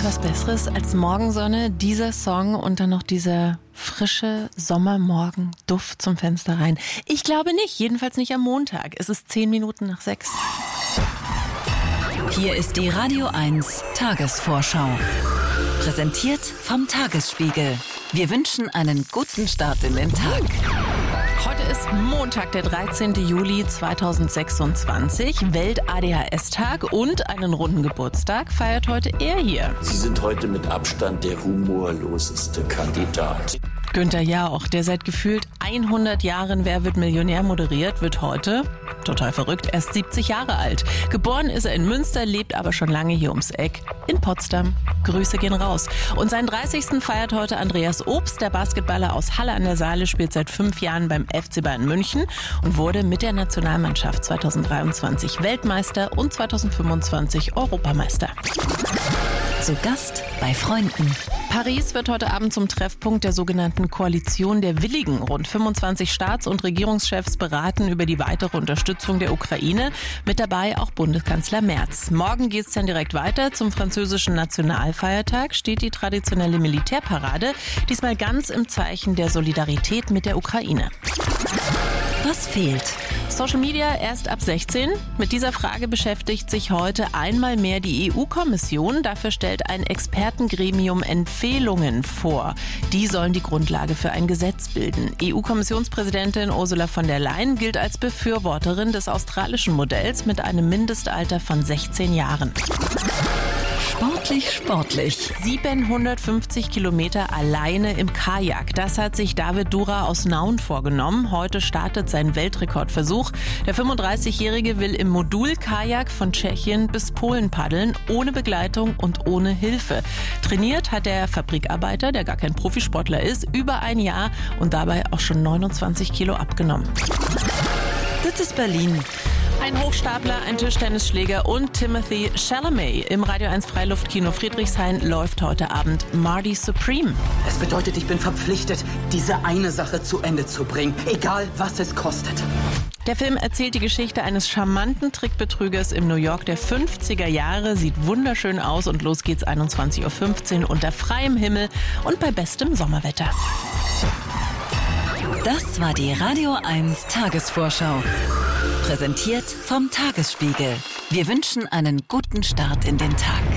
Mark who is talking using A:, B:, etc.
A: Gibt's was Besseres als Morgensonne, dieser Song und dann noch dieser frische Sommermorgen-Duft zum Fenster rein? Ich glaube nicht, jedenfalls nicht am Montag. Es ist 6:10.
B: Hier ist die Radio 1 Tagesvorschau. Präsentiert vom Tagesspiegel. Wir wünschen einen guten Start in den Tag.
A: Heute ist Montag, der 13. Juli 2026, Welt-ADHS-Tag und einen runden Geburtstag feiert heute er hier.
C: Sie sind heute mit Abstand der humorloseste Kandidat.
A: Günther Jauch, der seit gefühlt 100 Jahren Wer wird Millionär moderiert, wird heute, total verrückt, erst 70 Jahre alt. Geboren ist er in Münster, lebt aber schon lange hier ums Eck in Potsdam. Grüße gehen raus. Und seinen 30. feiert heute Andreas Obst. Der Basketballer aus Halle an der Saale spielt seit 5 Jahren beim FC Bayern München und wurde mit der Nationalmannschaft 2023 Weltmeister und 2025 Europameister.
B: Zu Gast bei Freunden.
A: Paris wird heute Abend zum Treffpunkt der sogenannten Koalition der Willigen. Rund 25 Staats- und Regierungschefs beraten über die weitere Unterstützung der Ukraine. Mit dabei auch Bundeskanzler Merz. Morgen geht es dann direkt weiter. Zum französischen Nationalfeiertag steht die traditionelle Militärparade. Diesmal ganz im Zeichen der Solidarität mit der Ukraine.
B: Was fehlt?
A: Social Media erst ab 16? Mit dieser Frage beschäftigt sich heute einmal mehr die EU-Kommission. Dafür stellt ein Expertengremium Empfehlungen vor. Die sollen die Grundlage für ein Gesetz bilden. EU-Kommissionspräsidentin Ursula von der Leyen gilt als Befürworterin des australischen Modells mit einem Mindestalter von 16 Jahren.
B: Sportlich.
A: 750 Kilometer alleine im Kajak. Das hat sich David Dura aus Nauen vorgenommen. Heute startet sein Weltrekordversuch. Der 35-Jährige will im Modul-Kajak von Tschechien bis Polen paddeln, ohne Begleitung und ohne Hilfe. Trainiert hat der Fabrikarbeiter, der gar kein Profisportler ist, über ein Jahr und dabei auch schon 29 Kilo abgenommen.
B: Das ist Berlin.
A: Ein Hochstapler, ein Tischtennisschläger und Timothée Chalamet. Im Radio 1 Freiluftkino Friedrichshain läuft heute Abend Marty Supreme.
D: Es bedeutet, ich bin verpflichtet, diese eine Sache zu Ende zu bringen, egal was es kostet.
A: Der Film erzählt die Geschichte eines charmanten Trickbetrügers im New York der 50er Jahre. Sieht wunderschön aus und los geht's 21:15 Uhr unter freiem Himmel und bei bestem Sommerwetter.
B: Das war die Radio 1 Tagesvorschau. Präsentiert vom Tagesspiegel. Wir wünschen einen guten Start in den Tag.